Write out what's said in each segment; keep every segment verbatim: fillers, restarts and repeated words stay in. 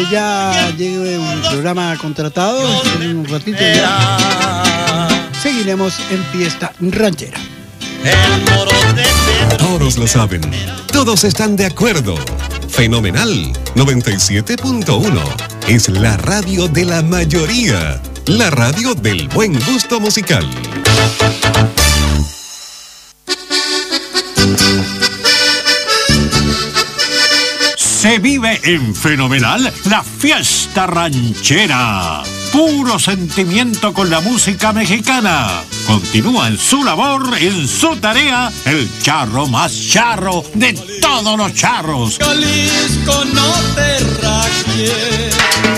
que ya llegue un programa contratado. En un ratito ya seguiremos en Fiesta Ranchera. Todos lo saben, todos están de acuerdo. Fenomenal noventa y siete punto uno es la radio de la mayoría, la radio del buen gusto musical. Se vive en Fenomenal la Fiesta Ranchera. Puro sentimiento con la música mexicana. Continúa en su labor, en su tarea, el charro más charro de todos los charros. Jalisco, no te rajes.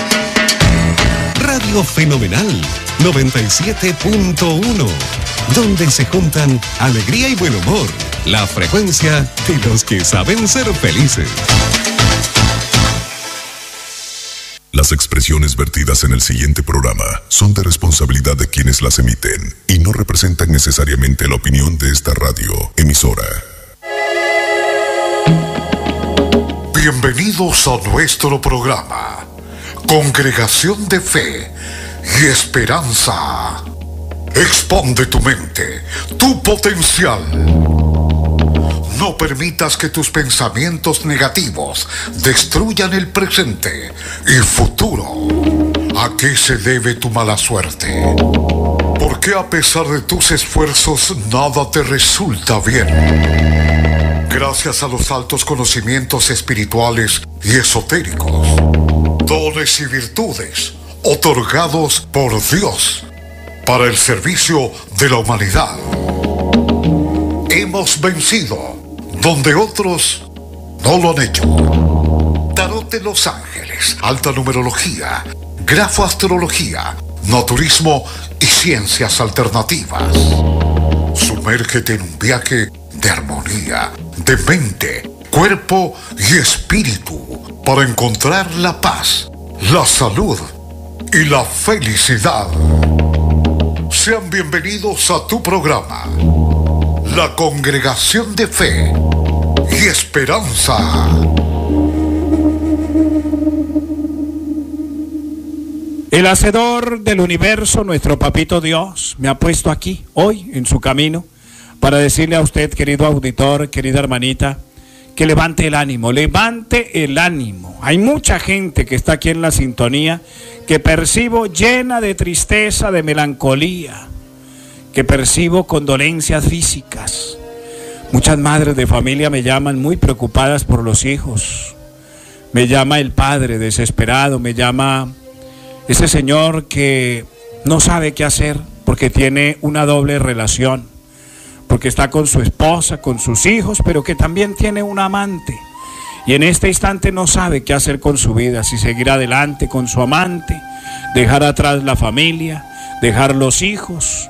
Radio Fenomenal noventa y siete punto uno, donde se juntan alegría y buen humor, la frecuencia de los que saben ser felices. Las expresiones vertidas en el siguiente programa son de responsabilidad de quienes las emiten y no representan necesariamente la opinión de esta radio emisora. Bienvenidos a nuestro programa, Congregación de Fe y Esperanza. Expande tu mente, tu potencial. No permitas que tus pensamientos negativos destruyan el presente y futuro. ¿A qué se debe tu mala suerte? ¿Por qué a pesar de tus esfuerzos nada te resulta bien? Gracias a los altos conocimientos espirituales y esotéricos, dones y virtudes otorgados por Dios para el servicio de la humanidad, hemos vencido donde otros no lo han hecho. Tarot de los Ángeles, alta numerología, grafoastrología, naturismo y ciencias alternativas. Sumérgete en un viaje de armonía, de mente, cuerpo y espíritu para encontrar la paz, la salud y la felicidad. Sean bienvenidos a tu programa, la Congregación de Fe y Esperanza. El hacedor del universo, nuestro papito Dios, me ha puesto aquí, hoy, en su camino, para decirle a usted, querido auditor, querida hermanita, que levante el ánimo, levante el ánimo. Hay mucha gente que está aquí en la sintonía, que percibo llena de tristeza, de melancolía, que percibo condolencias físicas. Muchas madres de familia me llaman muy preocupadas por los hijos. Me llama el padre desesperado, me llama ese señor que no sabe qué hacer porque tiene una doble relación, porque está con su esposa, con sus hijos, pero que también tiene un amante. Y en este instante no sabe qué hacer con su vida, si seguir adelante con su amante, dejar atrás la familia, dejar los hijos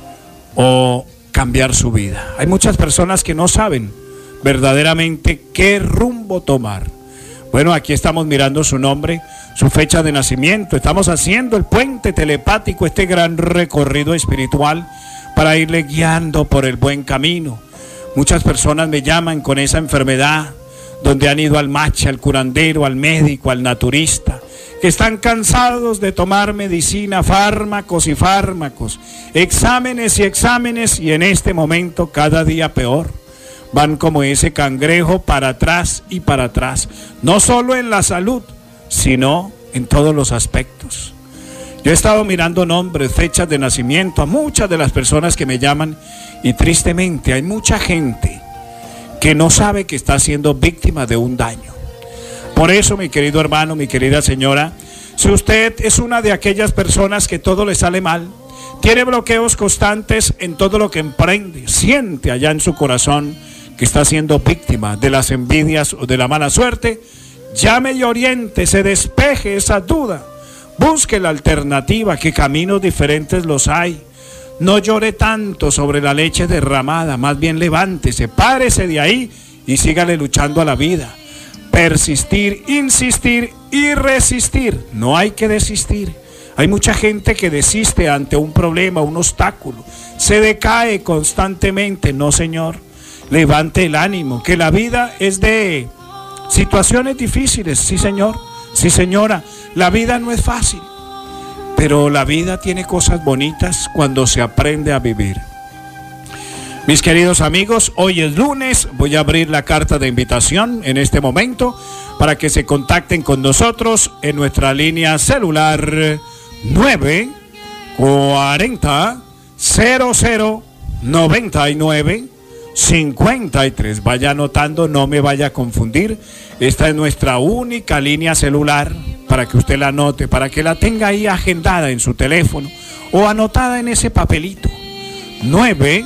o cambiar su vida. Hay muchas personas que no saben verdaderamente qué rumbo tomar. Bueno, aquí estamos mirando su nombre, su fecha de nacimiento. Estamos haciendo el puente telepático, este gran recorrido espiritual para irle guiando por el buen camino. Muchas personas me llaman con esa enfermedad, donde han ido al mache, al curandero, al médico, al naturista, que están cansados de tomar medicina, fármacos y fármacos, exámenes y exámenes, y en este momento cada día peor. Van como ese cangrejo para atrás y para atrás, no solo en la salud, sino en todos los aspectos. Yo he estado mirando nombres, fechas de nacimiento a muchas de las personas que me llaman, y tristemente hay mucha gente que no sabe que está siendo víctima de un daño. Por eso, mi querido hermano, mi querida señora, si usted es una de aquellas personas que todo le sale mal, tiene bloqueos constantes en todo lo que emprende, siente allá en su corazón que está siendo víctima de las envidias o de la mala suerte, llame y oriente, se despeje esa duda, busque la alternativa, que caminos diferentes los hay. No llore tanto sobre la leche derramada, más bien levántese, párese de ahí y sígale luchando a la vida. Persistir, insistir y resistir, no hay que desistir. Hay mucha gente que desiste ante un problema, un obstáculo, se decae constantemente. No, señor, levante el ánimo, que la vida es de situaciones difíciles, sí, señor, Sí, señora, la vida no es fácil, pero la vida tiene cosas bonitas cuando se aprende a vivir. Mis queridos amigos, hoy es lunes, voy a abrir la carta de invitación en este momento para que se contacten con nosotros en nuestra línea celular nueve cuarenta cero cero noventa y nueve cincuenta y tres. Vaya anotando, no me vaya a confundir. Esta es nuestra única línea celular para que usted la anote, para que la tenga ahí agendada en su teléfono o anotada en ese papelito. nueve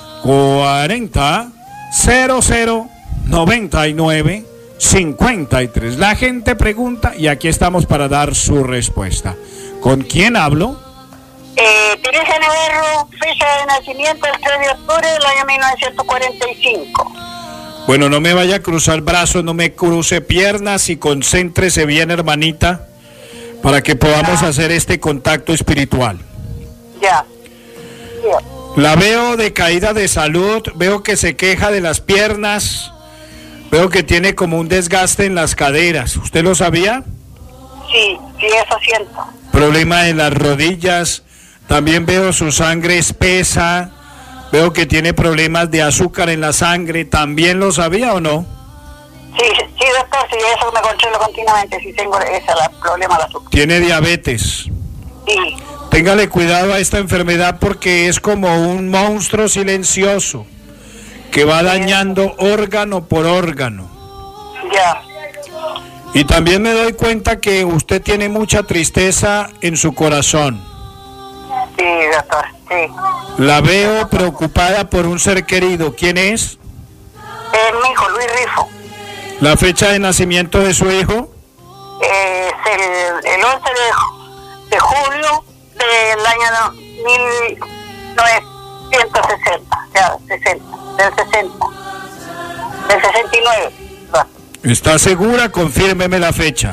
cuarenta cero cero noventa y nueve cincuenta y tres. La gente pregunta y aquí estamos para dar su respuesta. ¿Con quién hablo? Eh, Teresa Navarro, fecha de nacimiento el tres de octubre del año mil novecientos cuarenta y cinco. Bueno, no me vaya a cruzar brazos, no me cruce piernas y concéntrese bien, hermanita, para que podamos ya. hacer este contacto espiritual. Ya. ya. La veo de caída de salud, veo que se queja de las piernas, veo que tiene como un desgaste en las caderas. ¿Usted lo sabía? Sí, sí, eso siento. Problema en las rodillas, también veo su sangre espesa, veo que tiene problemas de azúcar en la sangre. ¿También lo sabía o no? Sí, sí, doctor, sí, eso me controlo continuamente, sí tengo ese problema de azúcar. ¿Tiene diabetes? Sí. Téngale cuidado a esta enfermedad porque es como un monstruo silencioso que va dañando órgano por órgano. Ya. Y también me doy cuenta que usted tiene mucha tristeza en su corazón. Sí, doctor, sí. La veo preocupada por un ser querido. ¿Quién es? Eh, mi hijo, Luis Rifo. ¿La fecha de nacimiento de su hijo? Eh, es el, el once de, de julio del año mil novecientos sesenta, ya, sesenta, del sesenta, del sesenta y nueve. ¿Está segura? Confírmeme la fecha.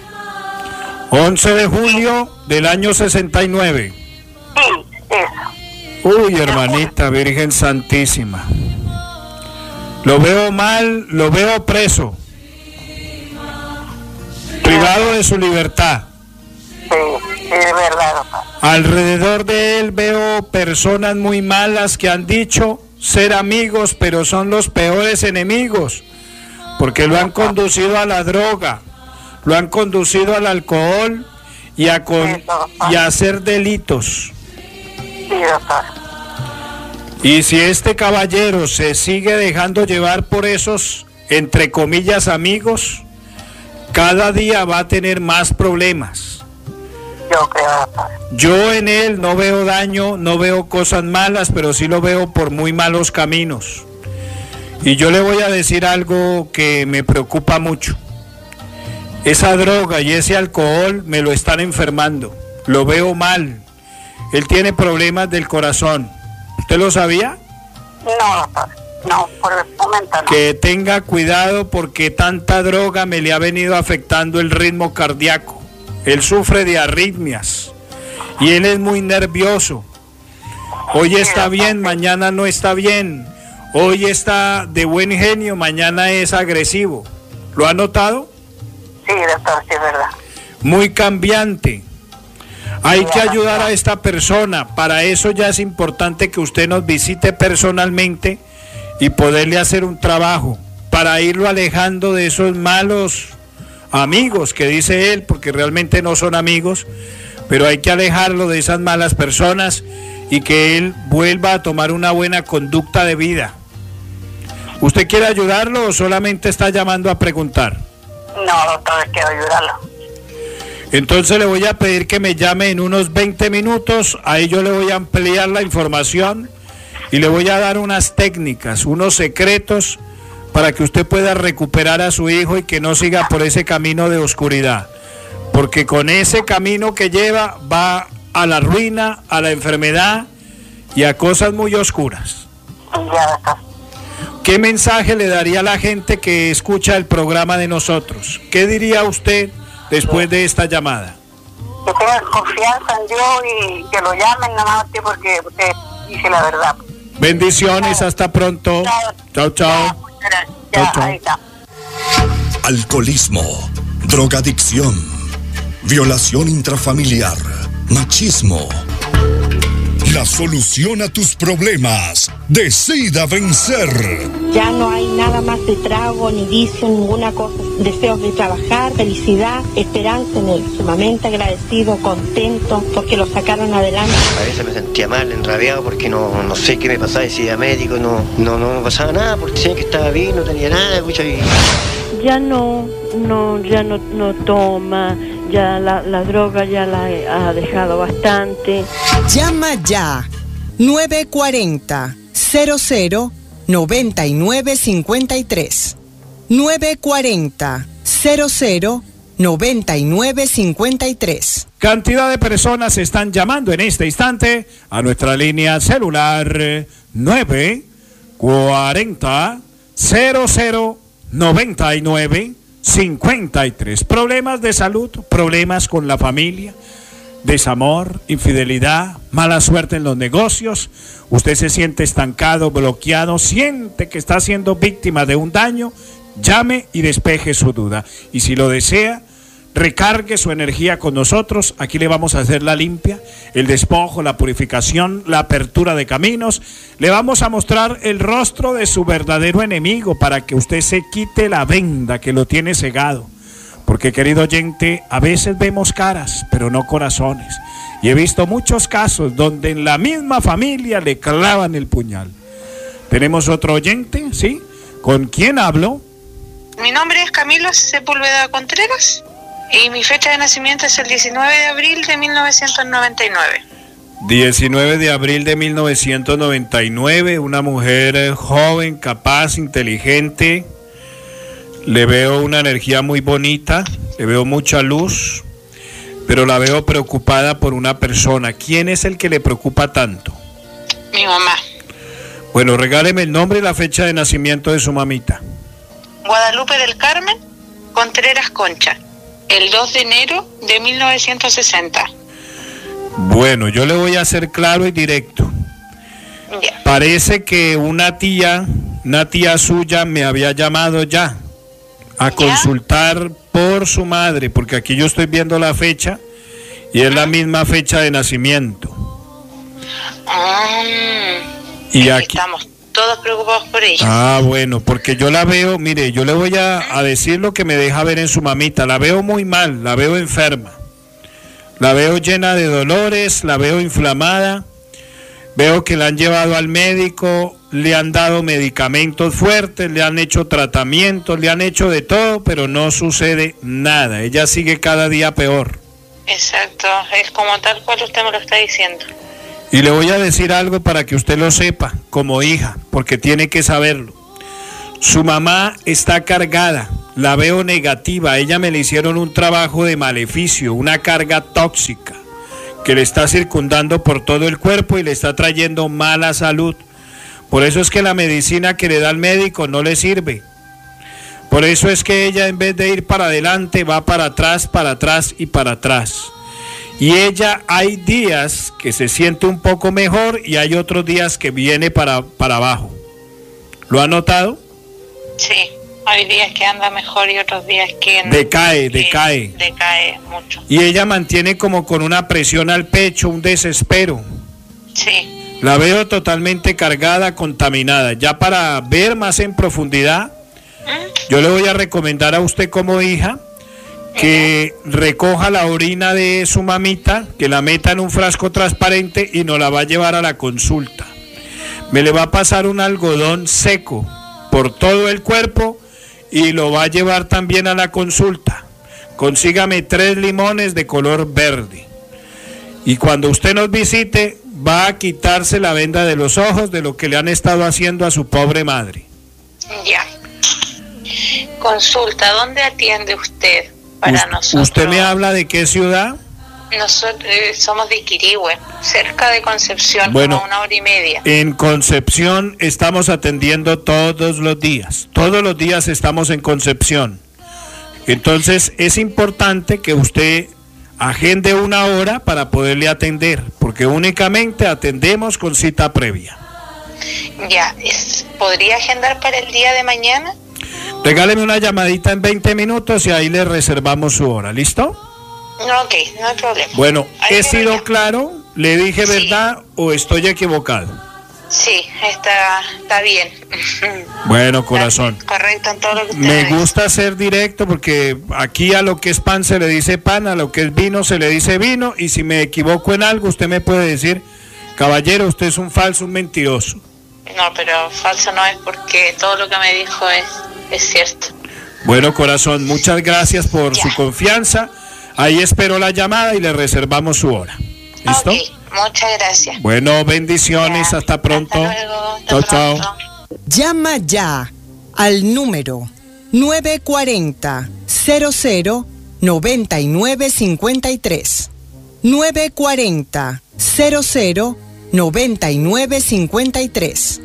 once de julio del año sesenta y nueve. Sí, eso. Uy, hermanita Virgen Santísima. Lo veo mal, lo veo preso. Privado de su libertad. Sí, sí, es verdad, doctor. Alrededor de él veo personas muy malas que han dicho ser amigos, pero son los peores enemigos, porque lo han conducido a la droga, lo han conducido al alcohol y a, con, y a hacer delitos. Sí, doctor. Y si este caballero se sigue dejando llevar por esos, entre comillas, amigos, cada día va a tener más problemas. Yo creo, doctor. Yo en él no veo daño, no veo cosas malas, pero sí lo veo por muy malos caminos. Y yo le voy a decir algo que me preocupa mucho. Esa droga y ese alcohol me lo están enfermando. Lo veo mal. Él tiene problemas del corazón. ¿Usted lo sabía? No, doctor. No, por el momento no. Que tenga cuidado porque tanta droga me le ha venido afectando el ritmo cardíaco. Él sufre de arritmias y él es muy nervioso. Hoy está bien, mañana no está bien. Hoy está de buen genio, mañana es agresivo. ¿Lo ha notado? Sí, doctor, sí es verdad. Muy cambiante. Hay que ayudar a esta persona. Para eso ya es importante que usted nos visite personalmente y poderle hacer un trabajo para irlo alejando de esos malos amigos que dice él, porque realmente no son amigos, pero hay que alejarlo de esas malas personas y que él vuelva a tomar una buena conducta de vida. ¿Usted quiere ayudarlo o solamente está llamando a preguntar? No, doctor, quiero ayudarlo. Entonces le voy a pedir que me llame en unos veinte minutos, ahí yo le voy a ampliar la información y le voy a dar unas técnicas, unos secretos para que usted pueda recuperar a su hijo y que no siga por ese camino de oscuridad, porque con ese camino que lleva va a la ruina, a la enfermedad y a cosas muy oscuras. Ya, doctor. ¿Qué mensaje le daría a la gente que escucha el programa de nosotros? ¿Qué diría usted después de esta llamada? Que tengan confianza en Dios y que lo llamen nada más usted porque usted dice la verdad. Bendiciones, hasta pronto. Chao, chao. Ya, ya, ahí está. Alcoholismo, drogadicción, violación intrafamiliar, machismo. La solución a tus problemas. Decida vencer. Ya no hay nada más de trago, ni vicio, ninguna cosa. Deseos de trabajar, felicidad, esperanza en él. Sumamente agradecido, contento, porque lo sacaron adelante. A veces me sentía mal, enrabiado, porque no, no sé qué me pasaba. Decía médico, no, no, no me pasaba nada, porque decían que estaba bien, no tenía nada, escucha. Y... Ya no, no, ya no, no toma. Ya la, la droga ya la ha dejado bastante. Llama ya nueve cuarenta, cero cero, noventa y nueve cincuenta y tres. nueve cuarenta, cero cero, noventa y nueve cincuenta y tres. Cantidad de personas están llamando en este instante a nuestra línea celular nueve cuarenta, cero cero, noventa y nueve cincuenta y tres. Problemas de salud, problemas con la familia, desamor, infidelidad, mala suerte en los negocios. Usted se siente estancado, bloqueado, siente que está siendo víctima de un daño. Llame y despeje su duda. Y si lo desea, recargue su energía con nosotros. Aquí le vamos a hacer la limpia, el despojo, la purificación, la apertura de caminos. Le vamos a mostrar el rostro de su verdadero enemigo para que usted se quite la venda que lo tiene cegado. Porque, querido oyente, a veces vemos caras, pero no corazones. Y he visto muchos casos donde en la misma familia le clavan el puñal. Tenemos otro oyente, ¿sí? ¿Con quién hablo? Mi nombre es Camilo Sepúlveda Contreras. Y mi fecha de nacimiento es el diecinueve de abril de mil novecientos noventa y nueve. diecinueve de abril de mil novecientos noventa y nueve, una mujer joven, capaz, inteligente. Le veo una energía muy bonita, le veo mucha luz, pero la veo preocupada por una persona. ¿Quién es el que le preocupa tanto? Mi mamá. Bueno, regáleme el nombre y la fecha de nacimiento de su mamita. Guadalupe del Carmen Contreras Concha. El dos de enero de mil novecientos sesenta. Bueno, yo le voy a ser claro y directo. Yeah. Parece que una tía, una tía suya me había llamado ya a ¿Ya? consultar por su madre, porque aquí yo estoy viendo la fecha y es la misma fecha de nacimiento. Mm, y aquí estamos todos preocupados por ella. Ah, bueno, porque yo la veo, mire, yo le voy a, a decir lo que me deja ver en su mamita. La veo muy mal, la veo enferma. La veo llena de dolores, la veo inflamada. Veo que la han llevado al médico, le han dado medicamentos fuertes, le han hecho tratamientos, le han hecho de todo, pero no sucede nada. Ella sigue cada día peor. Exacto, es como tal cual usted me lo está diciendo. Y le voy a decir algo para que usted lo sepa, como hija, porque tiene que saberlo. Su mamá está cargada, la veo negativa. A ella me le hicieron un trabajo de maleficio, una carga tóxica, que le está circundando por todo el cuerpo y le está trayendo mala salud. Por eso es que la medicina que le da el médico no le sirve. Por eso es que ella, en vez de ir para adelante, va para atrás, para atrás y para atrás. Y ella, hay días que se siente un poco mejor y hay otros días que viene para, para abajo. ¿Lo ha notado? Sí, hay días que anda mejor y otros días que... Decae, que decae. Decae mucho. Y ella mantiene como con una presión al pecho, un desespero. Sí. La veo totalmente cargada, contaminada. Ya para ver más en profundidad, ¿Mm? yo le voy a recomendar a usted como hija que recoja la orina de su mamita, que la meta en un frasco transparente y nos la va a llevar a la consulta. Me le va a pasar un algodón seco por todo el cuerpo y lo va a llevar también a la consulta. Consígame tres limones de color verde. Y cuando usted nos visite, va a quitarse la venda de los ojos de lo que le han estado haciendo a su pobre madre. Ya. Consulta, ¿dónde atiende usted? Para Us- nosotros. ¿Usted me habla de qué ciudad? Nosotros eh, somos de Quirihue, cerca de Concepción, Bueno, como una hora y media. En Concepción estamos atendiendo todos los días. Todos los días estamos en Concepción. Entonces es importante que usted agende una hora para poderle atender, porque únicamente atendemos con cita previa. Ya, es, ¿podría agendar para el día de mañana? Regáleme una llamadita en veinte minutos y ahí le reservamos su hora, ¿listo? Ok, no hay problema. Bueno, Ahí ¿he me sido llama. claro? ¿Le dije Sí. verdad o estoy equivocado? Sí, está, está bien. Bueno, corazón. Correcto en todo lo que usted Me dice. gusta ser directo porque aquí a lo que es pan se le dice pan, a lo que es vino se le dice vino, y si me equivoco en algo usted me puede decir, caballero, usted es un falso, un mentiroso. No, pero falso no es, porque todo lo que me dijo es, es cierto. Bueno, corazón, muchas gracias por Ya. su confianza. Ahí espero la llamada y le reservamos su hora. ¿Listo? Ok, muchas gracias. Bueno, bendiciones, Ya. hasta pronto. Hasta luego. Hasta Chao, chao. pronto. Llama ya al número nueve cuatro cero, cero cero, nueve nueve cinco tres. nueve cuatro cero, cero cero, nueve nueve cinco tres.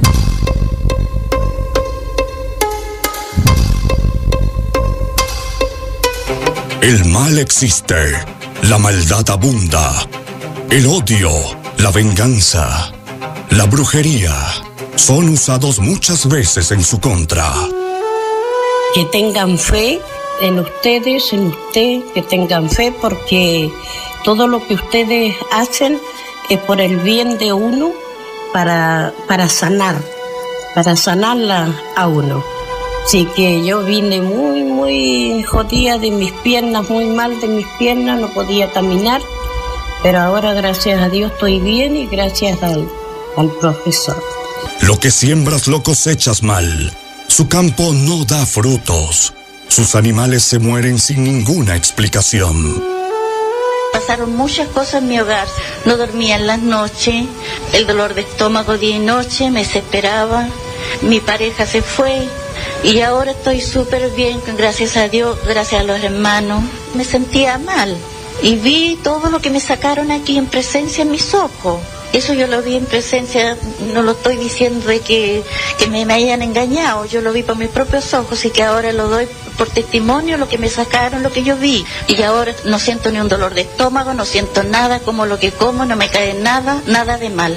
El mal existe, la maldad abunda, el odio, la venganza, la brujería son usados muchas veces en su contra. Que tengan fe en ustedes, en usted, que tengan fe, porque todo lo que ustedes hacen es por el bien de uno, para, para sanar, para sanarla a uno. Así que yo vine muy, muy jodida de mis piernas, muy mal de mis piernas, no podía caminar, pero ahora gracias a Dios estoy bien y gracias al, al profesor. Lo que siembras lo cosechas mal. Su campo no da frutos. Sus animales se mueren sin ninguna explicación. Pasaron muchas cosas en mi hogar. No dormía en las noches, el dolor de estómago día y noche, me desesperaba. Mi pareja se fue y ahora estoy súper bien, gracias a Dios, gracias a los hermanos. Me sentía mal y vi todo lo que me sacaron aquí en presencia en mis ojos. Eso yo lo vi en presencia, no lo estoy diciendo de que, que me, me hayan engañado, yo lo vi por mis propios ojos y que ahora lo doy por testimonio, lo que me sacaron, lo que yo vi. Y ahora no siento ni un dolor de estómago, no siento nada, como lo que como, no me cae nada, nada de mal.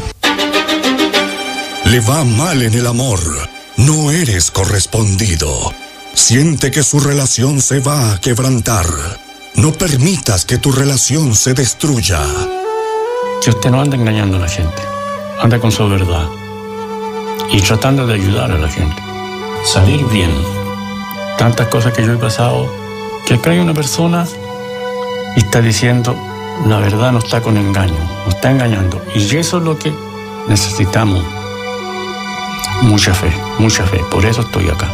Le va mal en el amor. No eres correspondido. Siente que su relación se va a quebrantar. No permitas que tu relación se destruya. Que usted no anda engañando a la gente, anda con su verdad y tratando de ayudar a la gente, salir bien. Tantas cosas que yo he pasado, que cae una persona y está diciendo la verdad, no está con engaño, no está engañando, y eso es lo que necesitamos. Mucha fe, mucha fe, por eso estoy acá.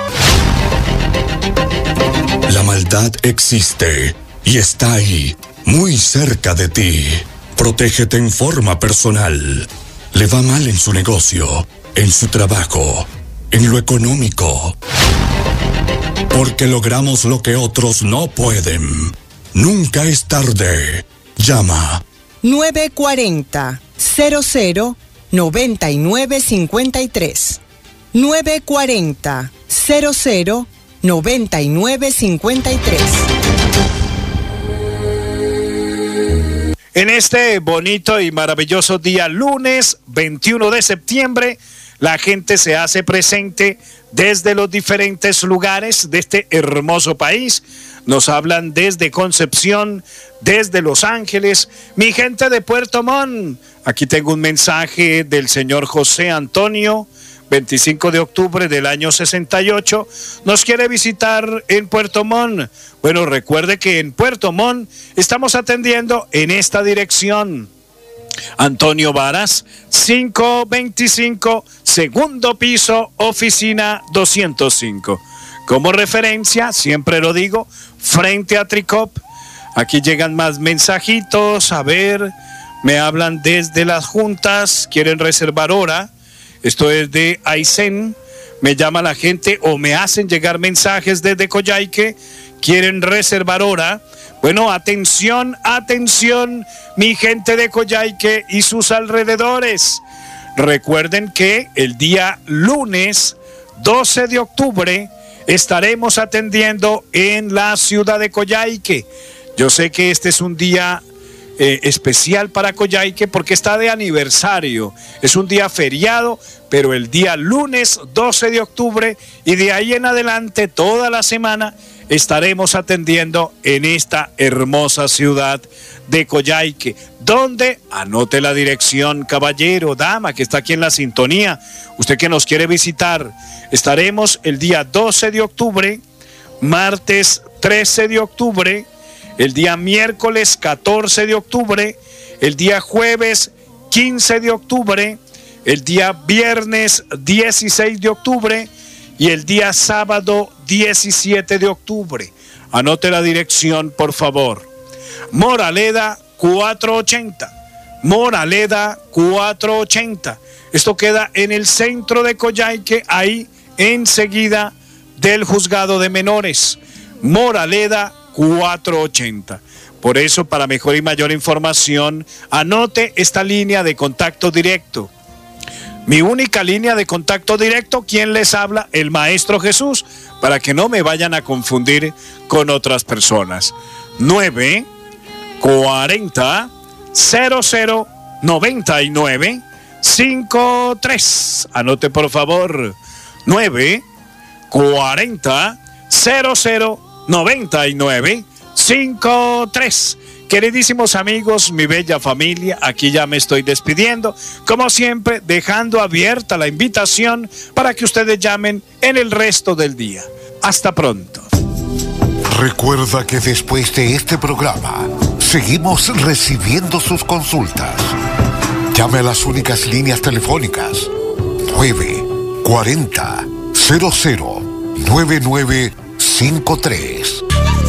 La maldad existe y está ahí, muy cerca de ti. Protégete en forma personal. Le va mal en su negocio, en su trabajo, en lo económico. Porque logramos lo que otros no pueden. Nunca es tarde. Llama. nueve cuatro cero, cero cero, nueve nueve cinco tres. nueve cuatro cero, cero cero, nueve nueve cinco tres. En este bonito y maravilloso día, lunes veintiuno de septiembre, la gente se hace presente desde los diferentes lugares de este hermoso país. Nos hablan desde Concepción, desde Los Ángeles, mi gente de Puerto Montt. Aquí tengo un mensaje del señor José Antonio, veinticinco de octubre del año sesenta y ocho, nos quiere visitar en Puerto Montt. Bueno, recuerde que en Puerto Montt estamos atendiendo en esta dirección. Antonio Varas, quinientos veinticinco, segundo piso, oficina doscientos cinco. Como referencia, siempre lo digo, frente a Tricop. Aquí llegan más mensajitos, a ver, me hablan desde las juntas, quieren reservar hora. Esto es de Aysén, me llama la gente o me hacen llegar mensajes desde Coyhaique, quieren reservar hora. Bueno, atención, atención, mi gente de Coyhaique y sus alrededores. Recuerden que el día lunes doce de octubre estaremos atendiendo en la ciudad de Coyhaique. Yo sé que este es un día eh, especial para Coyhaique porque está de aniversario. Es un día feriado, pero el día lunes doce de octubre y de ahí en adelante toda la semana estaremos atendiendo en esta hermosa ciudad de Coyhaique, donde, anote la dirección, caballero, dama, que está aquí en la sintonía, usted que nos quiere visitar, estaremos el día doce de octubre, martes trece de octubre, el día miércoles catorce de octubre, el día jueves quince de octubre, el día viernes dieciséis de octubre y el día sábado diecisiete de octubre. Anote la dirección, por favor. Moraleda cuatrocientos ochenta. Moraleda cuatrocientos ochenta. Esto queda en el centro de Coyhaique, ahí enseguida del juzgado de menores. Moraleda cuatrocientos ochenta. Por eso, para mejor y mayor información, anote esta línea de contacto directo. Mi única línea de contacto directo, ¿quién les habla? El Maestro Jesús, para que no me vayan a confundir con otras personas. nueve cuarenta cero cero noventa y nueve cincuenta y tres. Anote por favor. nueve cuarenta cero cero noventa y nueve cincuenta y tres. Queridísimos amigos, mi bella familia, aquí ya me estoy despidiendo, como siempre dejando abierta la invitación para que ustedes llamen en el resto del día. Hasta pronto. Recuerda que después de este programa seguimos recibiendo sus consultas. Llame a las únicas líneas telefónicas nueve cuarenta cero cero nueve nueve cincuenta y tres.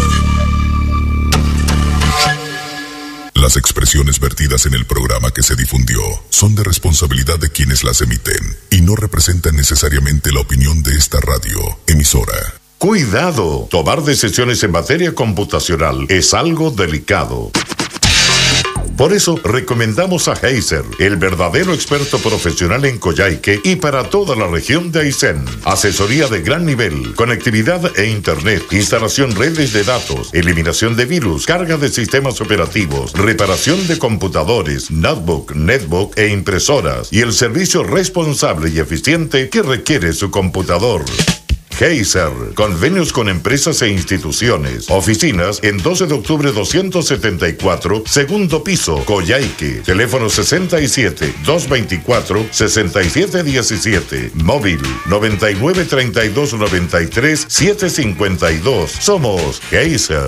Las expresiones vertidas en el programa que se difundió son de responsabilidad de quienes las emiten y no representan necesariamente la opinión de esta radio emisora. Cuidado, tomar decisiones en materia computacional es algo delicado. Por eso, recomendamos a Heiser, el verdadero experto profesional en Coyhaique y para toda la región de Aysén. Asesoría de gran nivel, conectividad e internet, instalación redes de datos, eliminación de virus, carga de sistemas operativos, reparación de computadores, notebook, netbook e impresoras y el servicio responsable y eficiente que requiere su computador. Heiser, convenios con empresas e instituciones. Oficinas en doce de octubre doscientos setenta y cuatro, segundo piso, Coyhaique. Teléfono sesenta y siete, doscientos veinticuatro, sesenta y siete diecisiete. Móvil noventa y nueve, treinta y dos, noventa y tres, setecientos cincuenta y dos. Somos Heiser.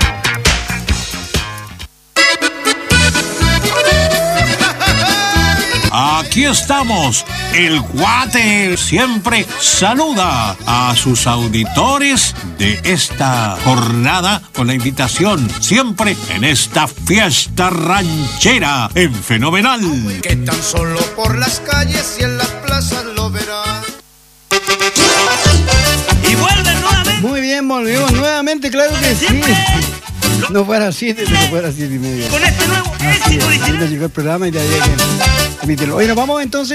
Aquí estamos, el Guate siempre saluda a sus auditores de esta jornada con la invitación siempre en esta fiesta ranchera en Fenomenal. Que tan solo por las calles y en las plazas lo verás. Y vuelve nuevamente. Muy bien, volvimos nuevamente, claro que siempre. Sí. No fuera así, desde que fuera siete y media. Con este nuevo éxito. Ahí nos llegó el programa y de ahí que emítelo. Oye, nos vamos entonces.